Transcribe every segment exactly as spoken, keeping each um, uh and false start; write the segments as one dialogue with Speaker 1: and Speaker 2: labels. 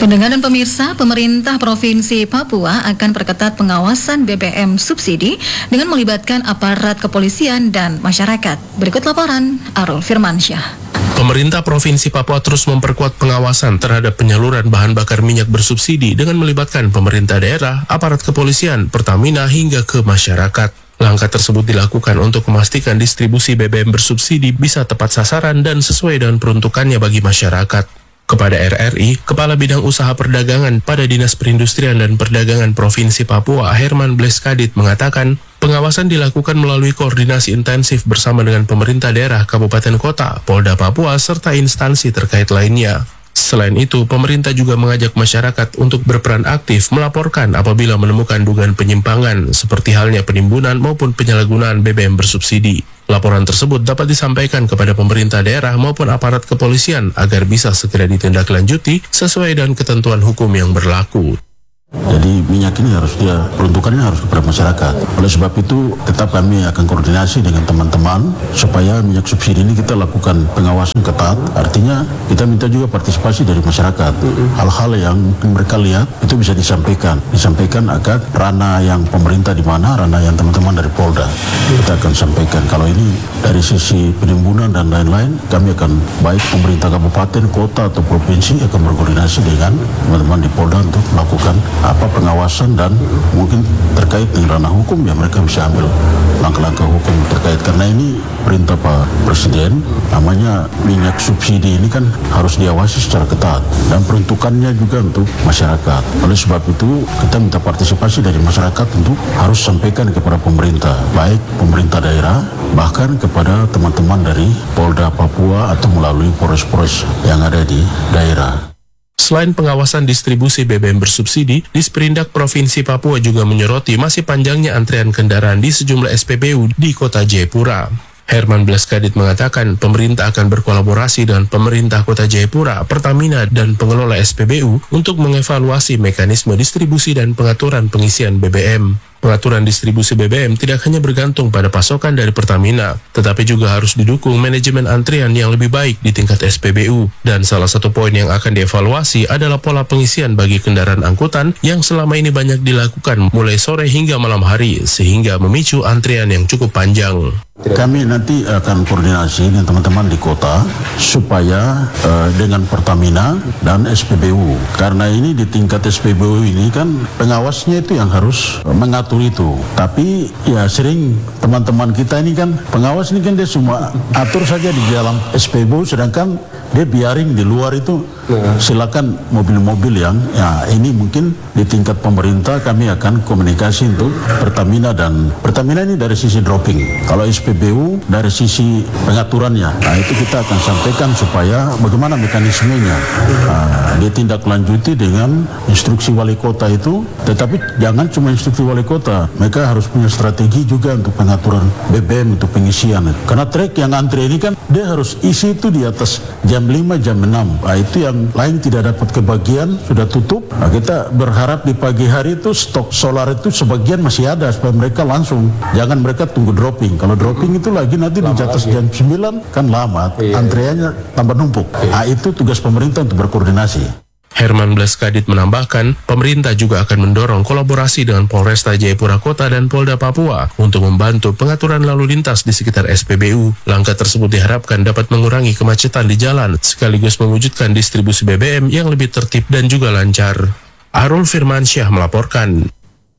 Speaker 1: Pendengar dan pemirsa, pemerintah Provinsi Papua akan perketat pengawasan B B M subsidi dengan melibatkan aparat kepolisian dan masyarakat. Berikut laporan Arul Firmansyah.
Speaker 2: Pemerintah Provinsi Papua terus memperkuat pengawasan terhadap penyaluran bahan bakar minyak bersubsidi dengan melibatkan pemerintah daerah, aparat kepolisian, Pertamina hingga ke masyarakat. Langkah tersebut dilakukan untuk memastikan distribusi B B M bersubsidi bisa tepat sasaran dan sesuai dengan peruntukannya bagi masyarakat. Kepada R R I, Kepala Bidang Usaha Perdagangan pada Dinas Perindustrian dan Perdagangan Provinsi Papua, Herman Bleskadit, mengatakan pengawasan dilakukan melalui koordinasi intensif bersama dengan pemerintah daerah, kabupaten kota, Polda Papua, serta instansi terkait lainnya. Selain itu, pemerintah juga mengajak masyarakat untuk berperan aktif melaporkan apabila menemukan dugaan penyimpangan, seperti halnya penimbunan maupun penyalahgunaan B B M bersubsidi. Laporan tersebut dapat disampaikan kepada pemerintah daerah maupun aparat kepolisian agar bisa segera ditindaklanjuti sesuai dengan ketentuan hukum yang berlaku.
Speaker 3: Jadi minyak ini harus dia peruntukannya harus kepada masyarakat. Oleh sebab itu tetap kami akan koordinasi dengan teman-teman supaya minyak subsidi ini kita lakukan pengawasan ketat. Artinya kita minta juga partisipasi dari masyarakat. Hal-hal yang mereka lihat itu bisa disampaikan, disampaikan agar ranah yang pemerintah di mana, ranah yang teman-teman dari Polda kita akan sampaikan. Kalau ini dari sisi penimbunan dan lain-lain, kami akan baik pemerintah kabupaten, kota atau provinsi akan berkoordinasi dengan teman-teman di Polda untuk melakukan apa pengawasan dan mungkin terkait dengan ranah hukum ya mereka bisa ambil langkah-langkah hukum terkait, karena ini perintah Pak Presiden, namanya minyak subsidi ini kan harus diawasi secara ketat dan peruntukannya juga untuk masyarakat. Oleh sebab itu kita minta partisipasi dari masyarakat untuk harus sampaikan kepada pemerintah, baik pemerintah daerah bahkan kepada teman-teman dari Polda Papua atau melalui poros-poros yang ada di daerah.
Speaker 2: Selain pengawasan distribusi B B M bersubsidi, Disperindak Provinsi Papua juga menyoroti masih panjangnya antrean kendaraan di sejumlah S P B U di kota Jayapura. Herman Bleskadit mengatakan pemerintah akan berkolaborasi dengan pemerintah kota Jayapura, Pertamina, dan pengelola S P B U untuk mengevaluasi mekanisme distribusi dan pengaturan pengisian B B M. Pengaturan distribusi B B M tidak hanya bergantung pada pasokan dari Pertamina, tetapi juga harus didukung manajemen antrian yang lebih baik di tingkat S P B U. Dan salah satu poin yang akan dievaluasi adalah pola pengisian bagi kendaraan angkutan yang selama ini banyak dilakukan mulai sore hingga malam hari, sehingga memicu antrian yang cukup panjang.
Speaker 3: Kami nanti akan koordinasi dengan teman-teman di kota supaya uh, dengan Pertamina dan S P B U, karena ini di tingkat S P B U ini kan pengawasnya itu yang harus mengatur itu. Tapi ya sering teman-teman kita ini kan pengawas ini kan dia semua atur saja di dalam S P B U, sedangkan dia biarin di luar itu silakan mobil-mobil yang ya ini mungkin di tingkat pemerintah kami akan komunikasi untuk Pertamina, dan Pertamina ini dari sisi dropping, kalau S P B U dari sisi pengaturannya. Nah itu kita akan sampaikan supaya bagaimana mekanismenya. Nah, ditindaklanjuti dengan instruksi wali kota itu, tetapi jangan cuma instruksi wali kota, mereka harus punya strategi juga untuk pengaturan B B M untuk pengisian. Karena trek yang antri ini kan dia harus isi itu di atas jam lima, jam enam. Nah itu yang lain tidak dapat kebagian, sudah tutup. Nah, kita berharap di pagi hari itu stok solar itu sebagian masih ada supaya mereka langsung, jangan mereka tunggu dropping. Kalau dropping itu lagi nanti di atas jam sembilan kan lama, iya. Antreannya tambah numpuk. Nah itu tugas pemerintah untuk berkoordinasi.
Speaker 2: Herman Bleskadit menambahkan, pemerintah juga akan mendorong kolaborasi dengan Polresta Jayapura Kota dan Polda Papua untuk membantu pengaturan lalu lintas di sekitar S P B U. Langkah tersebut diharapkan dapat mengurangi kemacetan di jalan, sekaligus mewujudkan distribusi B B M yang lebih tertib dan juga lancar. Arul Firmansyah melaporkan.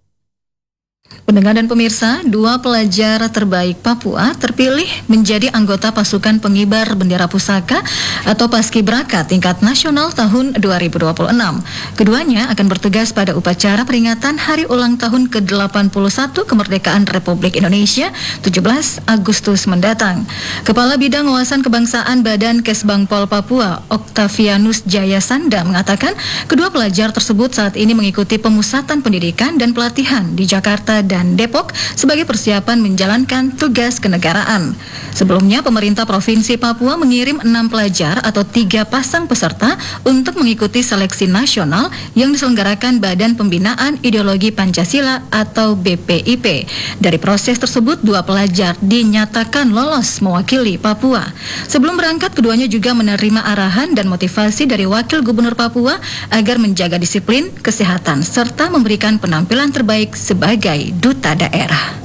Speaker 1: Pendengar dan pemirsa, dua pelajar terbaik Papua terpilih menjadi anggota pasukan pengibar bendera pusaka atau Paskibraka tingkat nasional tahun dua ribu dua puluh enam. Keduanya akan bertugas pada upacara peringatan Hari Ulang Tahun ke delapan puluh satu Kemerdekaan Republik Indonesia tujuh belas Agustus mendatang. Kepala Bidang Wawasan Kebangsaan Badan Kesbangpol Papua, Octavianus Jayasanda, mengatakan kedua pelajar tersebut saat ini mengikuti pemusatan pendidikan dan pelatihan di Jakarta dan Depok sebagai persiapan menjalankan tugas kenegaraan. Sebelumnya, pemerintah Provinsi Papua mengirim enam pelajar atau tiga pasang peserta untuk mengikuti seleksi nasional yang diselenggarakan Badan Pembinaan Ideologi Pancasila atau B P I P. Dari proses tersebut, dua pelajar dinyatakan lolos mewakili Papua. Sebelum berangkat, keduanya juga menerima arahan dan motivasi dari Wakil Gubernur Papua agar menjaga disiplin, kesehatan, serta memberikan penampilan terbaik sebagai duta daerah.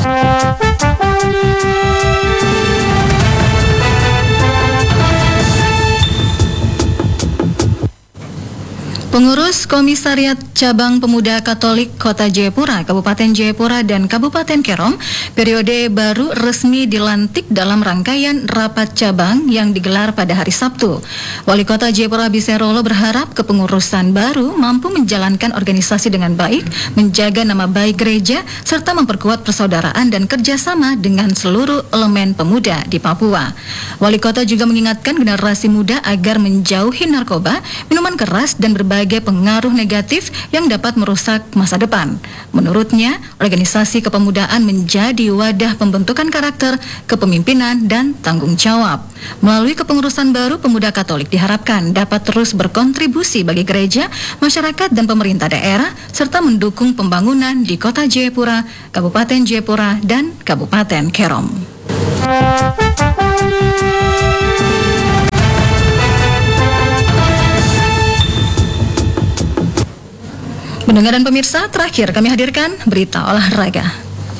Speaker 1: Pengurus Komisariat Cabang Pemuda Katolik Kota Jayapura, Kabupaten Jayapura, dan Kabupaten Kerom periode baru resmi dilantik dalam rangkaian rapat cabang yang digelar pada hari Sabtu. Wali Kota Jayapura Biserolo berharap kepengurusan baru mampu menjalankan organisasi dengan baik, menjaga nama baik gereja, serta memperkuat persaudaraan dan kerjasama dengan seluruh elemen pemuda di Papua. Wali Kota juga mengingatkan generasi muda agar menjauhi narkoba, minuman keras, dan berbagai pengaruh negatif yang dapat merusak masa depan. Menurutnya, organisasi kepemudaan menjadi wadah pembentukan karakter, kepemimpinan, dan tanggung jawab. Melalui kepengurusan baru, pemuda Katolik diharapkan dapat terus berkontribusi bagi gereja, masyarakat, dan pemerintah daerah, serta mendukung pembangunan di Kota Jayapura, Kabupaten Jayapura, dan Kabupaten Kerom. Pendengar dan pemirsa, terakhir kami hadirkan berita olahraga.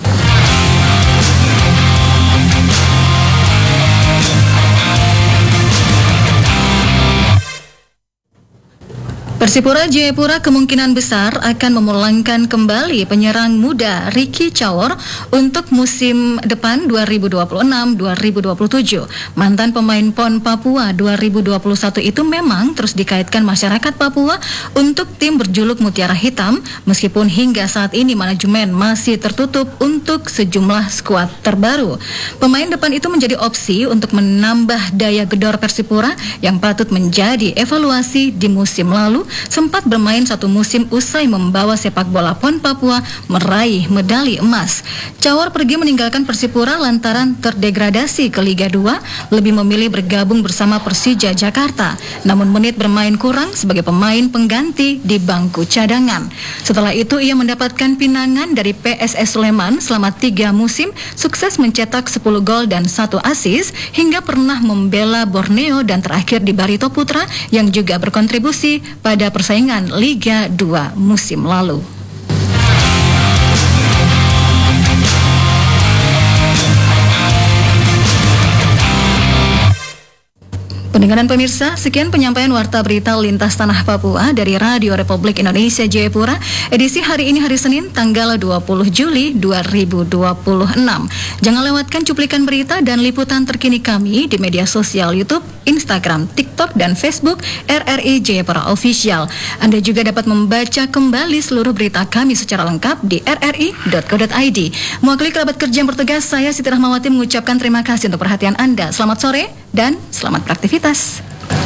Speaker 1: Persipura Jayapura kemungkinan besar akan memulangkan kembali penyerang muda Ricky Cawor untuk musim depan dua ribu dua puluh enam dua ribu dua puluh tujuh. Mantan pemain P O N Papua dua ribu dua puluh satu itu memang terus dikaitkan masyarakat Papua untuk tim berjuluk Mutiara Hitam, meskipun hingga saat ini manajemen masih tertutup untuk sejumlah skuad terbaru. Pemain depan itu menjadi opsi untuk menambah daya gedor Persipura yang patut menjadi evaluasi di musim lalu, sempat bermain satu musim usai membawa sepak bola P O N Papua meraih medali emas. Cawor pergi meninggalkan Persipura lantaran terdegradasi ke Liga dua, lebih memilih bergabung bersama Persija Jakarta. Namun menit bermain kurang sebagai pemain pengganti di bangku cadangan. Setelah itu ia mendapatkan pinangan dari P S S Sleman selama tiga musim, sukses mencetak sepuluh gol dan satu assist, hingga pernah membela Borneo dan terakhir di Barito Putra yang juga berkontribusi pada persaingan Liga dua musim lalu. Pendengar dan pemirsa, sekian penyampaian Warta Berita Lintas Tanah Papua dari Radio Republik Indonesia Jayapura, edisi hari ini hari Senin, tanggal dua puluh Juli dua ribu dua puluh enam. Jangan lewatkan cuplikan berita dan liputan terkini kami di media sosial YouTube, Instagram, TikTok, dan Facebook R R I Jayapura Official. Anda juga dapat membaca kembali seluruh berita kami secara lengkap di r r i dot co dot i d. Mewakili kerabat kerja yang bertugas, saya Siti Rahmawati mengucapkan terima kasih untuk perhatian Anda. Selamat sore dan selamat beraktivitas.